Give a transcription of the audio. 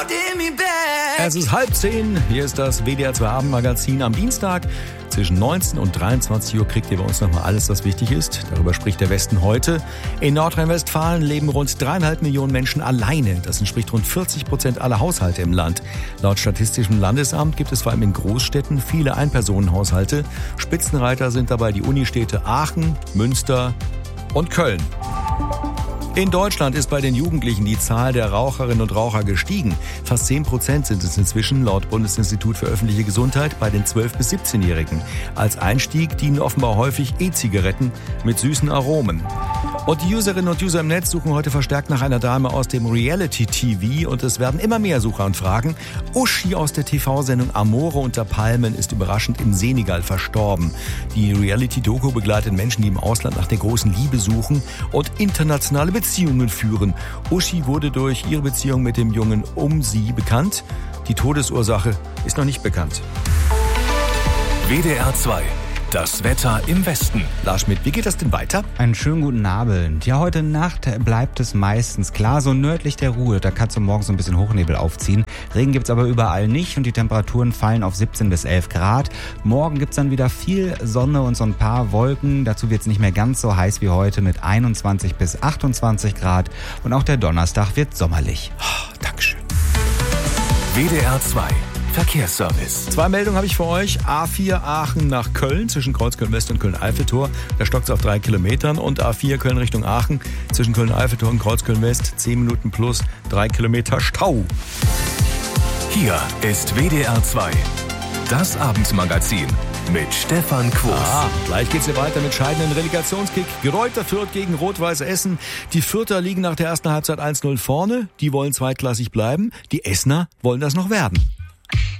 Es ist 9:30, hier ist das WDR 2 Abendmagazin am Dienstag. Zwischen 19 und 23 Uhr kriegt ihr bei uns nochmal alles, was wichtig ist. Darüber spricht der Westen heute. In Nordrhein-Westfalen leben rund 3,5 Millionen Menschen alleine. Das entspricht rund 40% aller Haushalte im Land. Laut Statistischem Landesamt gibt es vor allem in Großstädten viele Einpersonenhaushalte. Spitzenreiter sind dabei die Unistädte Aachen, Münster und Köln. In Deutschland ist bei den Jugendlichen die Zahl der Raucherinnen und Raucher gestiegen. Fast 10% sind es inzwischen laut Bundesinstitut für öffentliche Gesundheit bei den 12- bis 17-Jährigen. Als Einstieg dienen offenbar häufig E-Zigaretten mit süßen Aromen. Und die Userinnen und User im Netz suchen heute verstärkt nach einer Dame aus dem Reality-TV und es werden immer mehr Suchanfragen. Uschi aus der TV-Sendung Amore unter Palmen ist überraschend im Senegal verstorben. Die Reality-Doku begleitet Menschen, die im Ausland nach der großen Liebe suchen und internationale Beziehungen führen. Uschi wurde durch ihre Beziehung mit dem Jungen sie bekannt. Die Todesursache ist noch nicht bekannt. WDR 2. Das Wetter im Westen. Lars Schmidt, wie geht das denn weiter? Einen schönen guten Abend. Ja, heute Nacht bleibt es meistens klar, so nördlich der Ruhr. Da kann es morgen so ein bisschen Hochnebel aufziehen. Regen gibt's aber überall nicht und die Temperaturen fallen auf 17 bis 11 Grad. Morgen gibt's dann wieder viel Sonne und so ein paar Wolken. Dazu wird's nicht mehr ganz so heiß wie heute mit 21 bis 28 Grad. Und auch der Donnerstag wird sommerlich. Oh, Dankeschön. WDR 2. Verkehrsservice. 2 Meldungen habe ich für euch. A4 Aachen nach Köln zwischen Kreuzköln-West und Köln-Eiffeltor. Da stockt es auf 3 Kilometern. Und A4 Köln Richtung Aachen zwischen Köln-Eiffeltor und Kreuzköln-West 10 Minuten plus 3 Kilometer Stau. Hier ist WDR 2. Das Abendmagazin mit Stefan Quos. Gleich geht's hier weiter mit scheidenden Relegationskick. Greuther Fürth gegen Rot-Weiß Essen. Die Fürther liegen nach der ersten Halbzeit 1-0 vorne. Die wollen zweitklassig bleiben. Die Essener wollen das noch werden.